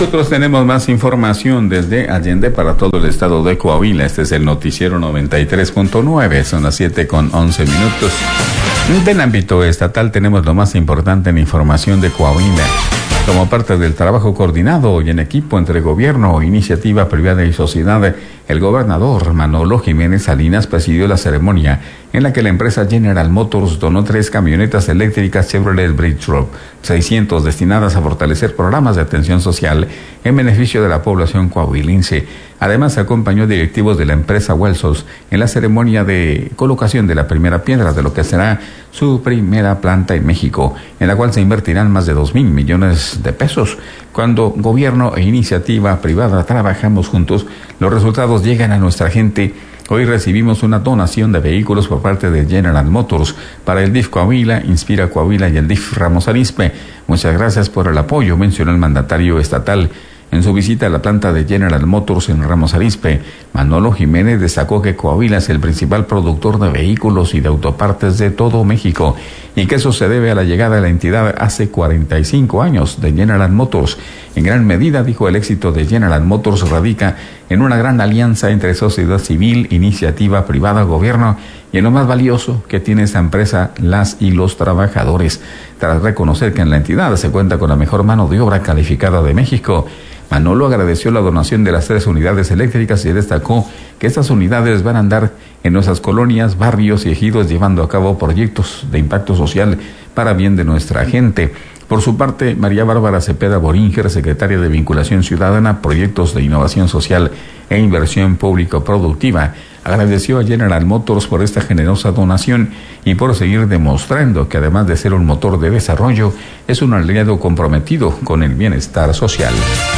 Nosotros tenemos más información desde Allende para todo el estado de Coahuila. Este es el noticiero 93.9, son las 7:11. Del ámbito estatal tenemos lo más importante en información de Coahuila. Como parte del trabajo coordinado y en equipo entre gobierno, iniciativa privada y sociedad, el gobernador Manolo Jiménez Salinas presidió la ceremonia en la que la empresa General Motors donó 3 camionetas eléctricas Chevrolet Bridgestone 600 destinadas a fortalecer programas de atención social en beneficio de la población coahuilense. Además, acompañó directivos de la empresa Welsos en la ceremonia de colocación de la primera piedra de lo que será su primera planta en México, en la cual se invertirán más de 2,000 millones de pesos. Cuando gobierno e iniciativa privada trabajamos juntos, los resultados llegan a nuestra gente. Hoy recibimos una donación de vehículos por parte de General Motors para el DIF Coahuila, Inspira Coahuila y el DIF Ramos Arizpe. Muchas gracias por el apoyo, mencionó el mandatario estatal. En su visita a la planta de General Motors en Ramos Arizpe, Manolo Jiménez destacó que Coahuila es el principal productor de vehículos y de autopartes de todo México y que eso se debe a la llegada de la entidad hace 45 años de General Motors. En gran medida, dijo, el éxito de General Motors radica en una gran alianza entre sociedad civil, iniciativa privada, gobierno y en lo más valioso que tiene esta empresa, las y los trabajadores. Tras reconocer que en la entidad se cuenta con la mejor mano de obra calificada de México, Manolo agradeció la donación de las 3 unidades eléctricas y destacó que estas unidades van a andar en nuestras colonias, barrios y ejidos llevando a cabo proyectos de impacto social para bien de nuestra gente. Por su parte, María Bárbara Cepeda Boringer, secretaria de Vinculación Ciudadana, Proyectos de Innovación Social e Inversión Público-Productiva, agradeció a General Motors por esta generosa donación y por seguir demostrando que además de ser un motor de desarrollo, es un aliado comprometido con el bienestar social.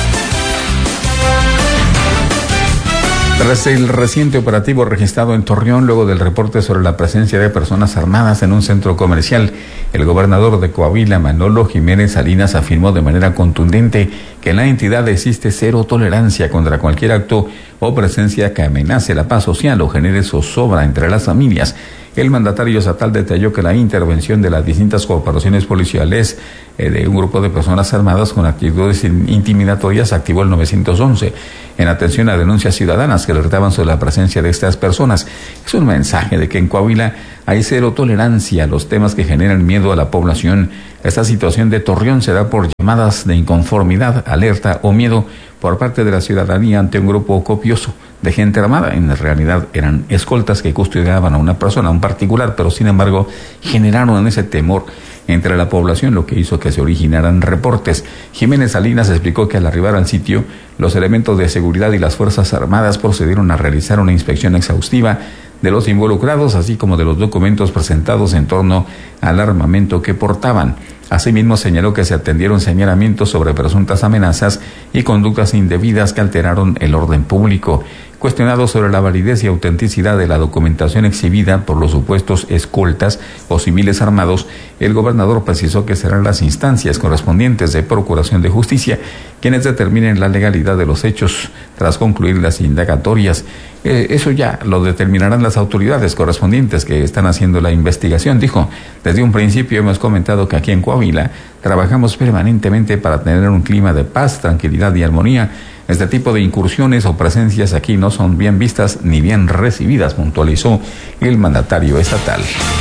Tras el reciente operativo registrado en Torreón, luego del reporte sobre la presencia de personas armadas en un centro comercial, el gobernador de Coahuila, Manolo Jiménez Salinas, afirmó de manera contundente que en la entidad existe 0 tolerancia contra cualquier acto o presencia que amenace la paz social o genere zozobra entre las familias. El mandatario estatal detalló que la intervención de las distintas corporaciones policiales de un grupo de personas armadas con actitudes intimidatorias activó el 911 en atención a denuncias ciudadanas que alertaban sobre la presencia de estas personas. Es un mensaje de que en Coahuila hay 0 tolerancia a los temas que generan miedo a la población. Esta situación de Torreón se da por llamadas de inconformidad, alerta o miedo por parte de la ciudadanía ante un grupo copioso de gente armada. En realidad eran escoltas que custodiaban a una persona, a un particular, pero sin embargo generaron ese temor entre la población, lo que hizo que se originaran reportes. Jiménez Salinas explicó que al arribar al sitio, los elementos de seguridad y las Fuerzas Armadas procedieron a realizar una inspección exhaustiva de los involucrados, así como de los documentos presentados en torno al armamento que portaban. Asimismo, señaló que se atendieron señalamientos sobre presuntas amenazas y conductas indebidas que alteraron el orden público. Cuestionado sobre la validez y autenticidad de la documentación exhibida por los supuestos escoltas o civiles armados, el gobernador precisó que serán las instancias correspondientes de Procuración de Justicia quienes determinen la legalidad de los hechos tras concluir las indagatorias. Eso ya lo determinarán las autoridades correspondientes que están haciendo la investigación, dijo. Desde un principio hemos comentado que aquí en Coahuila trabajamos permanentemente para tener un clima de paz, tranquilidad y armonía. Este tipo de incursiones o presencias aquí no son bien vistas ni bien recibidas, puntualizó el mandatario estatal.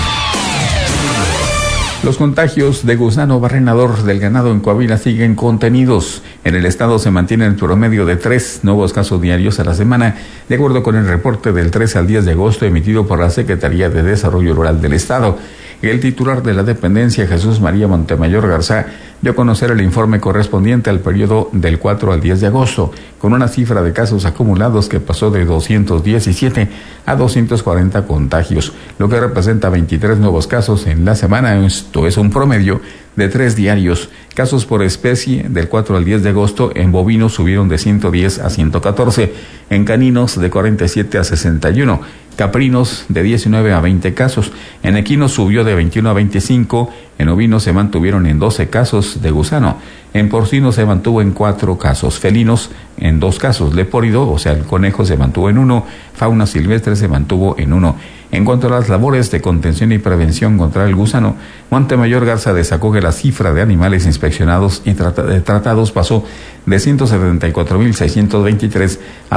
Los contagios de gusano barrenador del ganado en Coahuila siguen contenidos. En el estado se mantiene el promedio de 3 nuevos casos diarios a la semana, de acuerdo con el reporte del 3 al 10 de agosto emitido por la Secretaría de Desarrollo Rural del Estado. El titular de la dependencia, Jesús María Montemayor Garza, dio a conocer el informe correspondiente al periodo del 4 al 10 de agosto, con una cifra de casos acumulados que pasó de 217 a 240 contagios, lo que representa 23 nuevos casos en la semana. Esto es un promedio de 3 diarios. Casos por especie del 4 al 10 de agosto en bovinos subieron de 110 a 114, en caninos de 47 a 61, caprinos de 19 a 20 casos, en equinos subió de 21 a 25, en ovinos se mantuvieron en 12 casos de gusano, En porcino se mantuvo en 4 casos, felinos en 2 casos, lepórido, o sea, el conejo se mantuvo en 1, fauna silvestre se mantuvo en 1. En cuanto a las labores de contención y prevención contra el gusano, Montemayor Garza destacó que la cifra de animales inspeccionados y tratados pasó de 174.623 a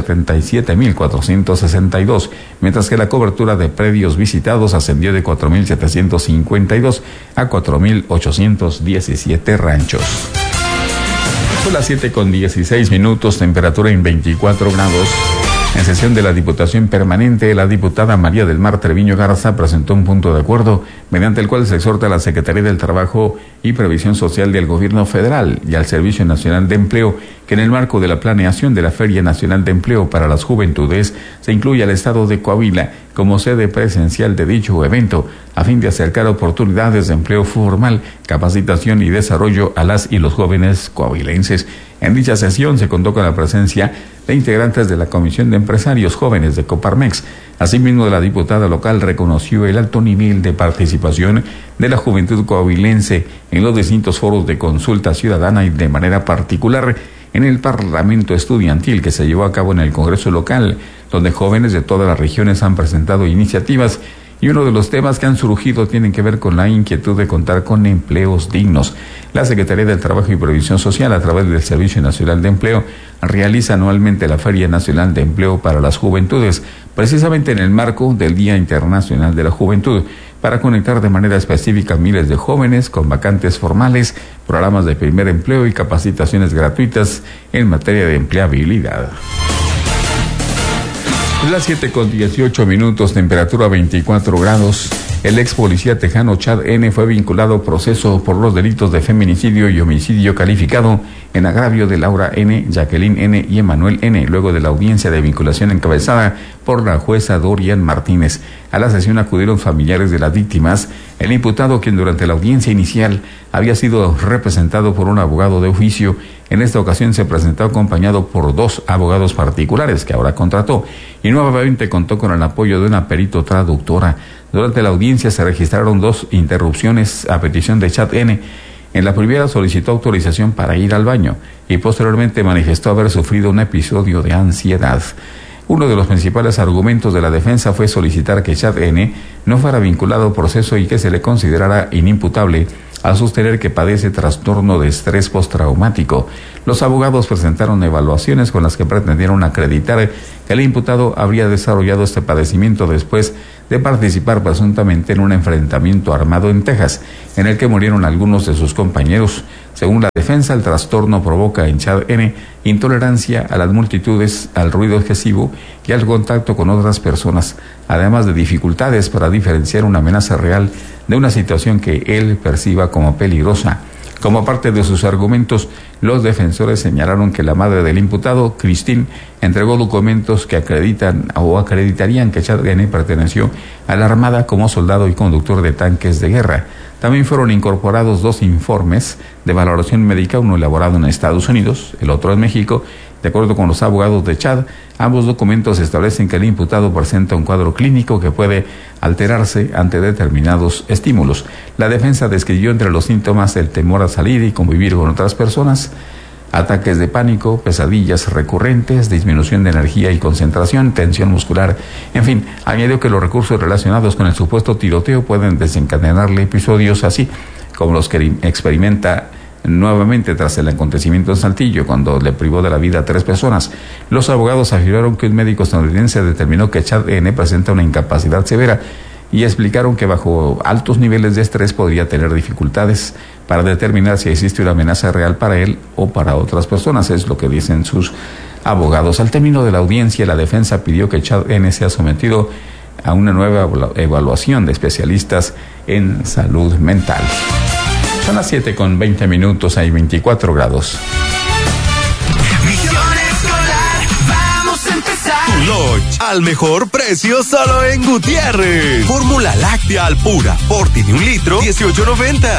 177.462, mientras que la cobertura de predios visitados ascendió de 4.752 a 4.817 ranchos. Son las 7:16, temperatura en 24 grados. En sesión de la Diputación Permanente, la diputada María del Mar Treviño Garza presentó un punto de acuerdo mediante el cual se exhorta a la Secretaría del Trabajo y Previsión Social del Gobierno Federal y al Servicio Nacional de Empleo que en el marco de la planeación de la Feria Nacional de Empleo para las Juventudes se incluya al Estado de Coahuila como sede presencial de dicho evento a fin de acercar oportunidades de empleo formal, capacitación y desarrollo a las y los jóvenes coahuilenses. En dicha sesión se contó con la presencia de integrantes de la Comisión de Empresarios Jóvenes de Coparmex. Asimismo, la diputada local reconoció el alto nivel de participación de la juventud coahuilense en los distintos foros de consulta ciudadana y de manera particular en el Parlamento Estudiantil que se llevó a cabo en el Congreso local, donde jóvenes de todas las regiones han presentado iniciativas. Y uno de los temas que han surgido tienen que ver con la inquietud de contar con empleos dignos. La Secretaría del Trabajo y Previsión Social, a través del Servicio Nacional de Empleo, realiza anualmente la Feria Nacional de Empleo para las Juventudes, precisamente en el marco del Día Internacional de la Juventud, para conectar de manera específica a miles de jóvenes con vacantes formales, programas de primer empleo y capacitaciones gratuitas en materia de empleabilidad. Las 7:18, temperatura 24 grados. El ex policía tejano Chad N. fue vinculado a proceso por los delitos de feminicidio y homicidio calificado en agravio de Laura N., Jacqueline N. y Emanuel N., luego de la audiencia de vinculación encabezada por la jueza Dorian Martínez. A la sesión acudieron familiares de las víctimas. El imputado, quien durante la audiencia inicial había sido representado por un abogado de oficio, en esta ocasión se presentó acompañado por 2 abogados particulares que ahora contrató y nuevamente contó con el apoyo de una perito traductora. Durante la audiencia se registraron 2 interrupciones a petición de Chad N. En la primera solicitó autorización para ir al baño y posteriormente manifestó haber sufrido un episodio de ansiedad. Uno de los principales argumentos de la defensa fue solicitar que Chad N. no fuera vinculado al proceso y que se le considerara inimputable al sostener que padece trastorno de estrés postraumático. Los abogados presentaron evaluaciones con las que pretendieron acreditar que el imputado habría desarrollado este padecimiento después de participar presuntamente en un enfrentamiento armado en Texas, en el que murieron algunos de sus compañeros. Según la defensa, el trastorno provoca en Chad N. intolerancia a las multitudes, al ruido excesivo y al contacto con otras personas, además de dificultades para diferenciar una amenaza real de una situación que él perciba como peligrosa. Como parte de sus argumentos, los defensores señalaron que la madre del imputado, Christine, entregó documentos que acreditarían que Chad N. perteneció a la Armada como soldado y conductor de tanques de guerra. También fueron incorporados 2 informes de valoración médica, uno elaborado en Estados Unidos, el otro en México. De acuerdo con los abogados de Chad, ambos documentos establecen que el imputado presenta un cuadro clínico que puede alterarse ante determinados estímulos. La defensa describió entre los síntomas el temor a salir y convivir con otras personas, ataques de pánico, pesadillas recurrentes, disminución de energía y concentración, tensión muscular. En fin, añadió que los recursos relacionados con el supuesto tiroteo pueden desencadenarle episodios así como los que experimenta nuevamente tras el acontecimiento en Saltillo, cuando le privó de la vida a 3 personas. Los abogados afirmaron que un médico estadounidense determinó que Chad N. presenta una incapacidad severa y explicaron que bajo altos niveles de estrés podría tener dificultades para determinar si existe una amenaza real para él o para otras personas, es lo que dicen sus abogados. Al término de la audiencia, la defensa pidió que Chad N. sea sometido a una nueva evaluación de especialistas en salud mental. Son las 7:20, hay 24 grados. Misión escolar, vamos a empezar. Tu lunch al mejor precio solo en Gutiérrez. Fórmula láctea al pura, Forti de 1 litro, $18.90.